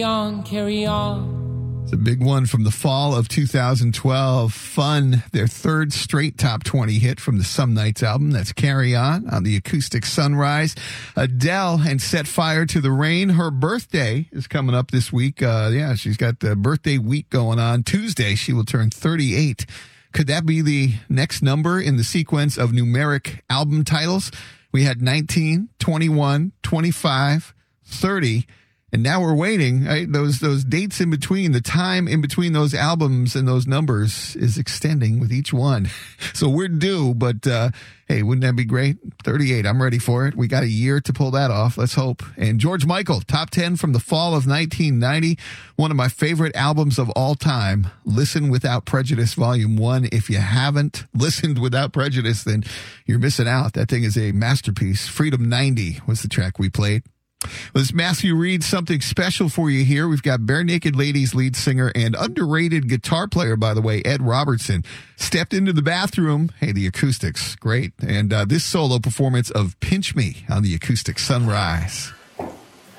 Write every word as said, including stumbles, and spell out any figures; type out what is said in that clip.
on, carry on. It's a big one from the fall of two thousand twelve. Fun, their third straight top twenty hit from the Some Nights album. That's Carry On on the Acoustic Sunrise. Adele and Set Fire to the Rain. Her birthday is coming up this week. Uh, yeah, she's got the birthday week going on. Tuesday, she will turn thirty-eight. Could that be the next number in the sequence of numeric album titles? We had nineteen, twenty-one, twenty-five, thirty. And now we're waiting. Right? Those those dates in between, the time in between those albums and those numbers is extending with each one. So we're due, but uh, hey, wouldn't that be great? thirty-eight, I'm ready for it. We got a year to pull that off. Let's hope. And George Michael, top ten from the fall of nineteen ninety. One of my favorite albums of all time. Listen Without Prejudice, Volume one. If you haven't listened without prejudice, then you're missing out. That thing is a masterpiece. Freedom ninety was the track we played. Well, this Matthew Reed, something special for you here. We've got Bare Naked Ladies lead singer and underrated guitar player, by the way, Ed Robertson, stepped into the bathroom. Hey, the acoustics, great. And uh, this solo performance of Pinch Me on the Acoustic Sunrise.